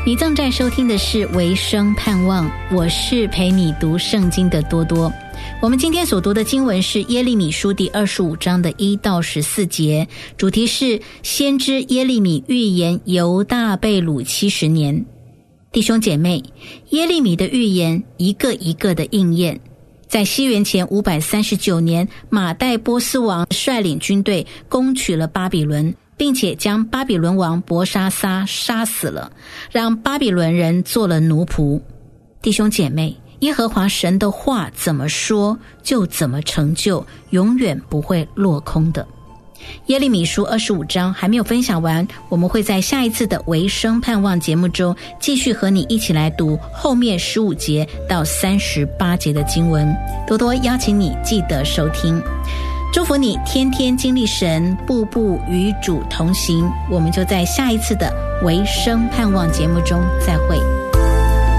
你正在收听的是维生盼望，我是陪你读圣经的多多。我们今天所读的经文是耶利米书第25章的1到14节，主题是先知耶利米预言犹大被掳70年。弟兄姐妹，耶利米的预言一个一个的应验。在西元前539年，马代波斯王率领军队攻取了巴比伦，并且将巴比伦王伯沙撒杀死了，让巴比伦人做了奴仆。弟兄姐妹，耶和华神的话怎么说就怎么成就，永远不会落空的。耶利米书25章还没有分享完，我们会在下一次的维生盼望节目中继续和你一起来读后面15节到38节的经文。多多邀请你记得收听，祝福你天天经历神，步步与主同行。我们就在下一次的维生盼望节目中再会。